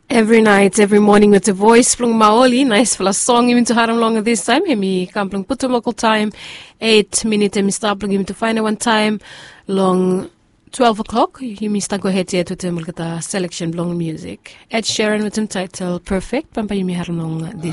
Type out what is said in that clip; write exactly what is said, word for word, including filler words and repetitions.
Every night, every morning with a voice plung maoli, nice for a song even to haram long this time. Hemi kampling put local time, eight minutes hemi start plung to find one time long twelve o'clock. Hemi start go ahead yet with him look at the selection long music. Ed Sheeran with him title Perfect. Pampa hemi haram long this